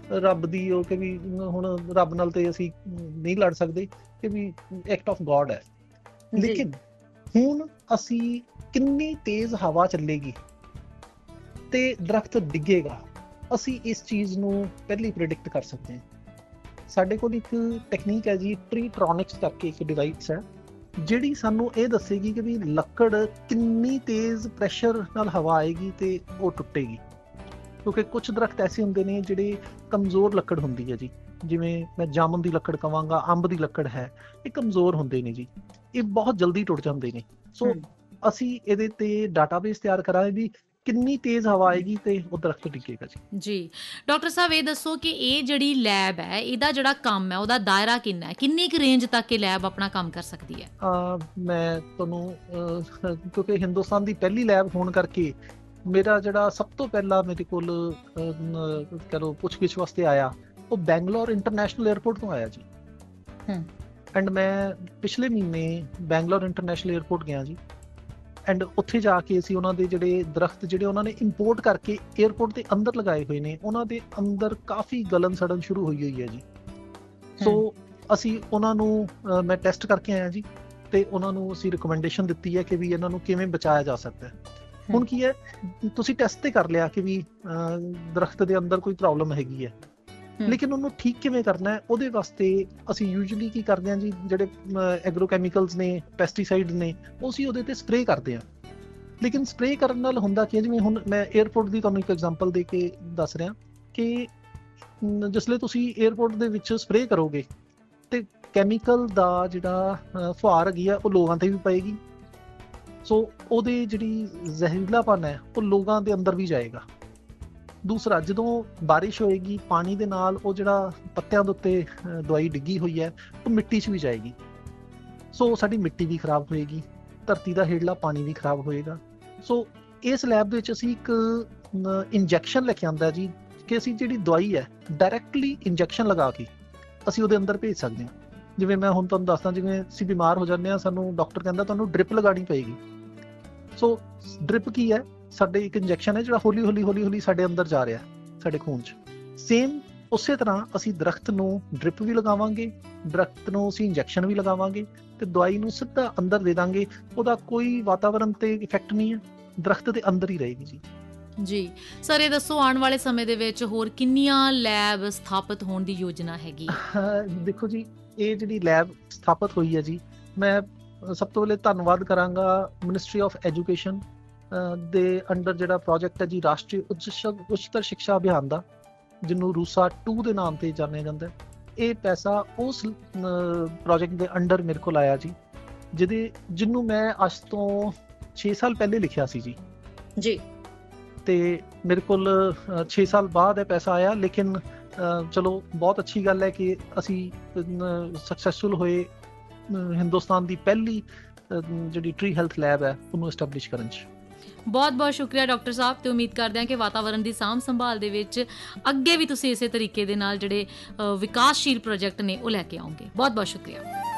ਰੱਬ ਦੀ ਉਹ ਕਿ ਵੀ ਹੁਣ ਰੱਬ ਨਾਲ ਤੇ ਅਸੀਂ ਨਹੀਂ ਲੜ ਸਕਦੇ ਕਿ ਵੀ ਐਕਟ ਆਫ ਗੋਡ ਹੈ। ਲੇਕਿਨ ਹੁਣ ਅਸੀਂ ਕਿੰਨੀ ਤੇਜ਼ ਹਵਾ ਚੱਲੇਗੀ ਤੇ ਦਰਖਤ ਡਿੱਗੇਗਾ, ਅਸੀਂ ਇਸ ਚੀਜ਼ ਨੂੰ ਪਹਿਲੀ ਪ੍ਰੈਡਿਕਟ ਕਰ ਸਕਦੇ ਹਾਂ। ਸਾਡੇ ਕੋਲ ਇੱਕ ਟੈਕਨੀਕ ਹੈ ਜੀ, ਟ੍ਰੀਟ੍ਰੋਨਿਕਸ ਕਰਕੇ ਇੱਕ ਡਿਵਾਈਸ ਹੈ ਜਿਹੜੀ ਸਾਨੂੰ ਇਹ ਦੱਸੇਗੀ ਕਿ ਵੀ ਲੱਕੜ ਕਿੰਨੀ ਤੇਜ਼ ਪ੍ਰੈਸ਼ਰ ਨਾਲ ਹਵਾ ਆਏਗੀ ਤੇ ਉਹ ਟੁੱਟੇਗੀ। ਕਿਉਂਕਿ ਕੁਝ ਦਰਖਤ ਐਸੇ ਹੁੰਦੇ ਨੇ ਜਿਹੜੇ ਕਮਜ਼ੋਰ ਲੱਕੜ ਹੁੰਦੀ ਹੈ ਜੀ, ਜਿਵੇਂ ਮੈਂ ਜਾਮਨ ਦੀ ਲੱਕੜ ਕਵਾਂਗਾ, ਅੰਬ ਦੀ ਲੱਕੜ ਹੈ, ਇਹ ਕਮਜ਼ੋਰ ਹੁੰਦੇ ਨੇ ਜੀ, ਇਹ ਬਹੁਤ ਜਲਦੀ ਟੁੱਟ ਜਾਂਦੇ ਨੇ। ਸੋ ਅਸੀਂ ਇਹਦੇ ਤੇ ਡਾਟਾਬੇਸ ਤਿਆਰ ਕਰਾਂਗੇ ਵੀ ਕਿੰਨੀ ਤੇਜ਼ ਹਵਾ ਆਏਗੀ ਤੇ ਉਹ ਦਰਖਤ ਡਿੱਗੇਗਾ ਜੀ। ਜੀ ਡਾਕਟਰ ਸਾਹਿਬ, ਇਹ ਦੱਸੋ ਕਿ ਇਹ ਜਿਹੜੀ ਲੈਬ ਹੈ, ਇਹਦਾ ਜਿਹੜਾ ਕੰਮ ਹੈ ਉਹਦਾ ਦਾਇਰਾ ਕਿੰਨਾ ਹੈ, ਕਿੰਨੀ ਕੁ ਰੇਂਜ ਤੱਕ ਇਹ ਲੈਬ ਆਪਣਾ ਕੰਮ ਕਰ ਸਕਦੀ ਹੈ? ਮੈਂ ਤੁਹਾਨੂੰ ਕਿਉਂਕਿ ਹਿੰਦੁਸਤਾਨ ਦੀ ਪਹਿਲੀ ਲੈਬ ਹੋਣ ਕਰਕੇ ਮੇਰਾ ਜਿਹੜਾ ਸਭ ਤੋਂ ਪਹਿਲਾਂ ਮੇਰੇ ਕੋਲ ਕਹਿ ਲਓ ਪੁੱਛਗਿੱਛ ਵਾਸਤੇ ਆਇਆ ਉਹ ਬੈਂਗਲੌਰ ਇੰਟਰਨੈਸ਼ਨਲ ਏਅਰਪੋਰਟ ਤੋਂ ਆਇਆ ਜੀ। ਐਂਡ ਮੈਂ ਪਿਛਲੇ ਮਹੀਨੇ ਬੈਂਗਲੌਰ ਇੰਟਰਨੈਸ਼ਨਲ ਏਅਰਪੋਰਟ ਗਿਆ ਜੀ। ਐਂਡ ਉੱਥੇ ਜਾ ਕੇ ਅਸੀਂ ਉਹਨਾਂ ਦੇ ਜਿਹੜੇ ਦਰਖਤ ਜਿਹੜੇ ਉਹਨਾਂ ਨੇ ਇੰਪੋਰਟ ਕਰਕੇ ਏਅਰਪੋਰਟ ਦੇ ਅੰਦਰ ਲਗਾਏ ਹੋਏ ਨੇ, ਉਹਨਾਂ ਦੇ ਅੰਦਰ ਕਾਫੀ ਗਲਨ ਸੜਨ ਸ਼ੁਰੂ ਹੋਈ ਹੈ ਜੀ। ਸੋ ਅਸੀਂ ਉਹਨਾਂ ਨੂੰ ਮੈਂ ਟੈਸਟ ਕਰਕੇ ਆਇਆ ਜੀ, ਤੇ ਉਹਨਾਂ ਨੂੰ ਅਸੀਂ ਰਿਕਮੈਂਡੇਸ਼ਨ ਦਿੱਤੀ ਹੈ ਕਿ ਵੀ ਇਹਨਾਂ ਨੂੰ ਕਿਵੇਂ ਬਚਾਇਆ ਜਾ ਸਕਦਾ ਹੈ। ਹੁਣ ਕੀ ਹੈ, ਤੁਸੀਂ ਟੈਸਟ ਤੇ ਕਰ ਲਿਆ ਕਿ ਵੀ ਦਰਖਤ ਦੇ ਅੰਦਰ ਕੋਈ ਪ੍ਰੋਬਲਮ ਹੈਗੀ ਹੈ, ਲੇਕਿਨ ਉਹਨੂੰ ਠੀਕ ਕਿਵੇਂ ਕਰਨਾ ਹੈ, ਉਹਦੇ ਵਾਸਤੇ ਅਸੀਂ ਯੂਜੂਅਲੀ ਕੀ ਕਰਦੇ ਹਾਂ ਜੀ, ਜਿਹੜੇ ਐਗਰੋਕੈਮੀਕਲਸ ਨੇ, ਪੈਸਟੀਸਾਈਡ ਨੇ, ਉਹ ਅਸੀਂ ਉਹਦੇ ਤੇ ਸਪਰੇਅ ਕਰਦੇ ਹਾਂ। ਲੇਕਿਨ ਸਪਰੇਅ ਕਰਨ ਨਾਲ ਹੁੰਦਾ ਕੀ ਹੈ, ਜਿਵੇਂ ਹੁਣ ਮੈਂ ਏਅਰਪੋਰਟ ਦੀ ਤੁਹਾਨੂੰ ਇੱਕ ਐਗਜ਼ਾਮਪਲ ਦੇ ਕੇ ਦੱਸ ਰਿਹਾ ਕਿ ਜਿਸਲੇ ਤੁਸੀਂ ਏਅਰਪੋਰਟ ਦੇ ਵਿੱਚ ਸਪਰੇਅ ਕਰੋਗੇ ਤੇ ਕੈਮੀਕਲ ਦਾ ਜਿਹੜਾ ਫੁਹਾਰ ਹੈਗੀ ਆ ਉਹ ਲੋਕਾਂ ਤੇ ਵੀ ਪਏਗੀ। ਸੋ ਉਹਦੀ ਜਿਹੜੀ ਜ਼ਹਿਰੀਲਾਪਨ ਹੈ ਉਹ ਲੋਕਾਂ ਦੇ ਅੰਦਰ ਵੀ ਜਾਏਗਾ। ਦੂਸਰਾ, ਜਦੋਂ ਬਾਰਿਸ਼ ਹੋਏਗੀ ਪਾਣੀ ਦੇ ਨਾਲ ਉਹ ਜਿਹੜਾ ਪੱਤਿਆਂ ਦੇ ਉੱਤੇ ਦਵਾਈ ਡਿੱਗੀ ਹੋਈ ਹੈ ਉਹ ਮਿੱਟੀ 'ਚ ਵੀ ਜਾਏਗੀ। ਸੋ ਸਾਡੀ ਮਿੱਟੀ ਵੀ ਖਰਾਬ ਹੋਏਗੀ, ਧਰਤੀ ਦਾ ਹੇਠਲਾ ਪਾਣੀ ਵੀ ਖਰਾਬ ਹੋਏਗਾ। ਸੋ ਇਸ ਲੈਬ ਦੇ ਵਿੱਚ ਅਸੀਂ ਇੱਕ ਇੰਜੈਕਸ਼ਨ ਲੈ ਕੇ ਆਉਂਦਾ ਜੀ, ਕਿ ਅਸੀਂ ਜਿਹੜੀ ਦਵਾਈ ਹੈ ਡਾਇਰੈਕਟਲੀ ਇੰਜੈਕਸ਼ਨ ਲਗਾ ਕੇ ਅਸੀਂ ਉਹਦੇ ਅੰਦਰ ਭੇਜ ਸਕਦੇ ਹਾਂ। ਜਿਵੇਂ ਮੈਂ ਹੁਣ ਤੁਹਾਨੂੰ ਦੱਸਦਾ, ਜਿਵੇਂ ਅਸੀਂ ਬਿਮਾਰ ਹੋ ਜਾਂਦੇ ਹਾਂ, ਸਾਨੂੰ ਡਾਕਟਰ ਕਹਿੰਦਾ ਤੁਹਾਨੂੰ ਡ੍ਰਿਪ ਲਗਾਉਣੀ ਪਏਗੀ। ਸੋ ਡ੍ਰਿਪ ਕੀ ਹੈ, ਸਾਡੇ ਇੱਕ ਇੰਜੈਕਸ਼ਨ ਹੈ ਜਿਹੜਾ ਹੌਲੀ ਹੌਲੀ ਹੌਲੀ ਹੌਲੀ ਸਾਡੇ ਅੰਦਰ ਜਾ ਰਿਹਾ ਸਾਡੇ ਖੂਨ 'ਚ। ਸੇਮ ਉਸੇ ਤਰ੍ਹਾਂ ਅਸੀਂ ਦਰਖਤ ਨੂੰ ਡ੍ਰਿਪ ਵੀ ਲਗਾਵਾਂਗੇ, ਦਰਖਤ ਨੂੰ ਅਸੀਂ ਇੰਜੈਕਸ਼ਨ ਵੀ ਲਗਾਵਾਂਗੇ ਤੇ ਦਵਾਈ ਨੂੰ ਸਿੱਧਾ ਅੰਦਰ ਦੇ ਦਾਂਗੇ। ਉਹਦਾ ਕੋਈ ਵਾਤਾਵਰਨ ਤੇ ਇਫੈਕਟ ਨਹੀਂ ਹੈ, ਦਰਖਤ ਦੇ ਅੰਦਰ ਹੀ ਰਹੇਗੀ ਜੀ। ਜੀ ਸਰ, ਇਹ ਦੱਸੋ ਆਉਣ ਵਾਲੇ ਸਮੇਂ ਦੇ ਵਿੱਚ ਹੋਰ ਕਿੰਨੀਆਂ ਲੈਬ ਸਥਾਪਿਤ ਹੋਣ ਦੀ ਯੋਜਨਾ ਹੈਗੀ ਹੈ? ਦੇਖੋ ਜੀ, ਇਹ ਜਿਹੜੀ ਲੈਬ ਸਥਾਪਿਤ ਹੋਈ ਹੈ ਜੀ, ਮੈਂ ਸਭ ਤੋਂ ਪਹਿਲੇ ਧੰਨਵਾਦ ਕਰਾਂਗਾ ਮਿਨਿਸਟਰੀ ਆਫ ਐਜੂਕੇਸ਼ਨ ਦੇ ਅੰਡਰ ਜਿਹੜਾ ਪ੍ਰੋਜੈਕਟ ਹੈ ਜੀ, ਰਾਸ਼ਟਰੀ ਉੱਚਤਰ ਸਿੱਖਿਆ ਅਭਿਆਨ ਦਾ, ਜਿਹਨੂੰ ਰੂਸਾ 2 ਦੇ ਨਾਮ ਤੇ ਜਾਣਿਆ ਜਾਂਦਾ। ਇਹ ਪੈਸਾ ਉਸ ਪ੍ਰੋਜੈਕਟ ਦੇ ਅੰਡਰ ਮੇਰੇ ਕੋਲ ਆਇਆ ਜੀ, ਜਿਹਨੂੰ ਮੈਂ ਅੱਜ ਤੋਂ 6 ਸਾਲ ਪਹਿਲੇ ਲਿਖਿਆ ਸੀ ਜੀ। ਤੇ ਮੇਰੇ ਕੋਲ 6 ਸਾਲ ਬਾਅਦ ਇਹ ਪੈਸਾ ਆਇਆ, ਲੇਕਿਨ ਚਲੋ ਬਹੁਤ ਅੱਛੀ ਗੱਲ ਹੈ ਕਿ ਅਸੀਂ ਸਕਸੈਸਫੁਲ ਹੋਏ ਹਿੰਦੁਸਤਾਨ ਦੀ ਪਹਿਲੀ ਜਿਹੜੀ ਟਰੀ ਹੈਲਥ ਲੈਬ ਹੈ ਉਹਨੂੰ ਐਸਟੈਬਲਿਸ਼ ਕਰਨ 'ਚ। ਬਹੁਤ ਬਹੁਤ ਸ਼ੁਕਰੀਆ ਡਾਕਟਰ ਸਾਹਿਬ, ਤੇ ਉਮੀਦ ਕਰਦੇ ਹਾਂ ਕਿ ਵਾਤਾਵਰਨ ਦੀ ਸਾਂਭ ਸੰਭਾਲ ਦੇ ਵਿੱਚ ਅੱਗੇ ਵੀ ਤੁਸੀਂ ਇਸੇ ਤਰੀਕੇ ਦੇ ਨਾਲ ਜਿਹੜੇ ਵਿਕਾਸਸ਼ੀਲ ਪ੍ਰੋਜੈਕਟ ਨੇ ਉਹ ਲੈ ਕੇ ਆਓਗੇ। ਬਹੁਤ ਬਹੁਤ ਸ਼ੁਕਰੀਆ।